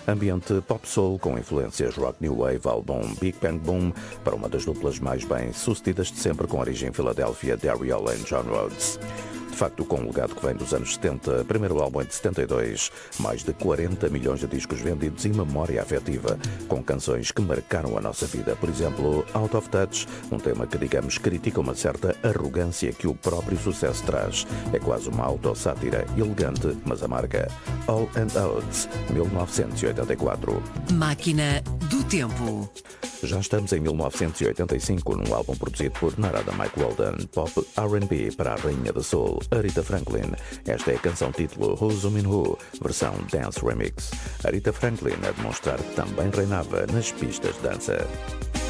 Ambiente pop soul com influências rock new wave, álbum Big Bang Boom, para uma das duplas mais bem sucedidas de sempre, com origem em Filadélfia, Daryl e John Rhodes. De facto, com um legado que vem dos anos 70, primeiro álbum é de 72, mais de 40 milhões de discos vendidos e memória afetiva, com canções que marcaram a nossa vida. Por exemplo, Out of Touch, um tema que, digamos, critica uma certa arrogância que o próprio sucesso traz. É quase uma autossátira elegante, mas amarga. All and Out, 1984. Máquina do Tempo. Já estamos em 1985, num álbum produzido por Narada Mike Walden, pop R&B para a rainha da soul, Aretha Franklin. Esta é a canção título Who's Zoomin' Who, versão Dance Remix. Aretha Franklin a demonstrar que também reinava nas pistas de dança.